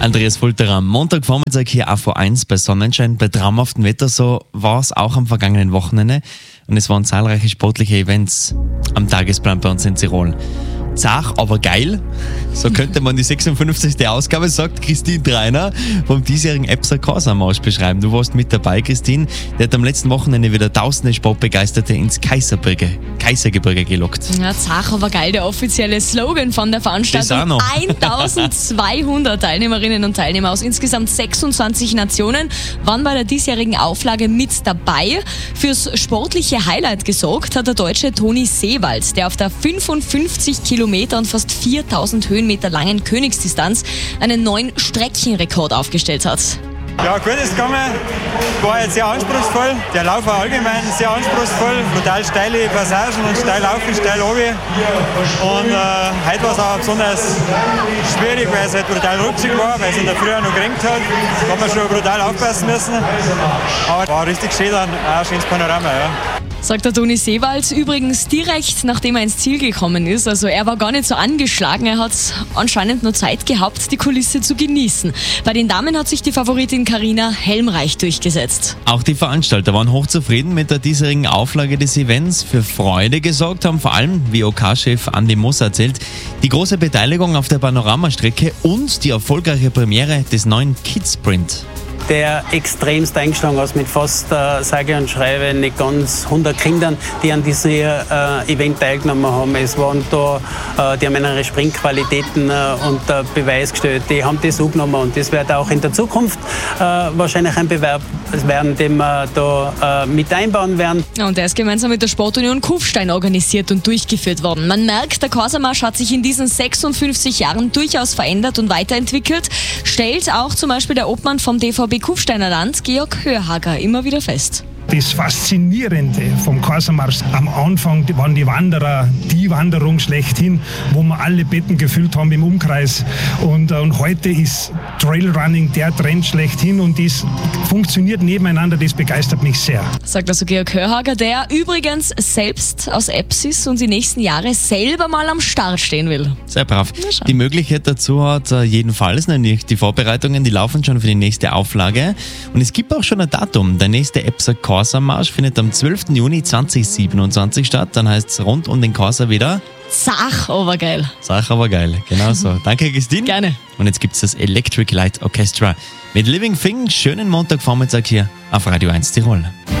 Andreas Fulterer am Montagvormittag hier AV1 bei Sonnenschein. Bei traumhaftem Wetter, so war es auch am vergangenen Wochenende. Und es waren zahlreiche sportliche Events am Tagesplan bei uns in Tirol. Zach, aber geil. So könnte man die 56. Ausgabe, sagt Christine Dreiner vom diesjährigen EBSA Corsa-Marsch beschreiben. Du warst mit dabei, Christine. Der hat am letzten Wochenende wieder tausende Sportbegeisterte ins Kaisergebirge gelockt. Ja, Zach, aber geil, der offizielle Slogan von der Veranstaltung. 1200 Teilnehmerinnen und Teilnehmer aus insgesamt 26 Nationen waren bei der diesjährigen Auflage mit dabei. Fürs sportliche Highlight gesorgt hat der Deutsche Toni Seewald, der auf der 55 Kilometer und fast 4000 Höhenmeter langen Königsdistanz einen neuen Streckenrekord aufgestellt hat. Ja, gut ist gegangen. War jetzt sehr anspruchsvoll. Der Lauf war allgemein sehr anspruchsvoll. Brutal steile Passagen und steil auf und steil runter. Und heute war es auch besonders schwierig, weil es halt brutal rutschig war, weil es in der Früh noch geregnet hat. Da hat man schon brutal aufpassen müssen. Aber war richtig schön, dann auch ein schönes Panorama. Ja. Sagt der Toni Seewald, übrigens direkt nachdem er ins Ziel gekommen ist. Also er war gar nicht so angeschlagen, er hat anscheinend nur Zeit gehabt, die Kulisse zu genießen. Bei den Damen hat sich die Favoritin Carina Helmreich durchgesetzt. Auch die Veranstalter waren hochzufrieden mit der diesjährigen Auflage des Events. Für Freude gesorgt haben vor allem, wie OK-Chef Andi Moser erzählt, die große Beteiligung auf der Panoramastrecke und die erfolgreiche Premiere des neuen Kids Sprint. Der extremst eingeschlagen hat mit fast, sage und schreibe, nicht ganz 100 Kindern, die an diesem Event teilgenommen haben. Es waren da, die haben ihre Springqualitäten unter Beweis gestellt. Die haben das angenommen und das wird auch in der Zukunft wahrscheinlich ein Bewerb werden, den wir da mit einbauen werden. Und der ist gemeinsam mit der Sportunion Kufstein organisiert und durchgeführt worden. Man merkt, der Corsa-Marsch hat sich in diesen 56 Jahren durchaus verändert und weiterentwickelt, stellt auch zum Beispiel der Obmann vom DVB Kufsteiner Land, Georg Hörhager, immer wieder fest. Das Faszinierende vom Corsa-Marsch, am Anfang waren die Wanderer die Wanderung schlechthin, wo wir alle Betten gefüllt haben im Umkreis. Und heute ist Trailrunning der Trend schlechthin und das funktioniert nebeneinander, das begeistert mich sehr. Sagt also Georg Hörhager, der übrigens selbst aus Ebbs ist und die nächsten Jahre selber mal am Start stehen will. Sehr brav. Die Möglichkeit dazu hat jedenfalls, nämlich die Vorbereitungen, die laufen schon für die nächste Auflage. Und es gibt auch schon ein Datum. Der nächste EBSA Corsa-Marsch findet am 12. Juni 2027 statt. Dann heißt es rund um den Corsa wieder Zach, aber geil. Zach, aber geil. Genau so. Danke, Christine. Gerne. Und jetzt gibt es das Electric Light Orchestra mit Living Thing. Schönen Montagvormittag hier auf Radio 1 Tirol.